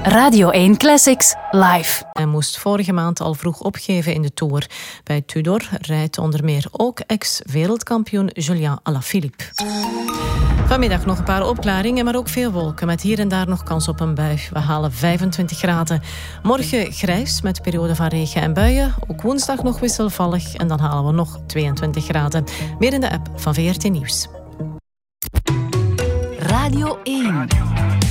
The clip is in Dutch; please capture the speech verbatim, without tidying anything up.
Radio één Classics live. Hij moest vorige maand al vroeg opgeven in de Tour. Bij Tudor rijdt onder meer ook ex-wereldkampioen Julian Alaphilippe. Vanmiddag nog een paar opklaringen, maar ook veel wolken. Met hier en daar nog kans op een bui. We halen vijfentwintig graden. Morgen grijs met periode van regen en buien. Ook woensdag nog wisselvallig en dan halen we nog tweeëntwintig graden. Meer in de app van V R T Nieuws. Radio één.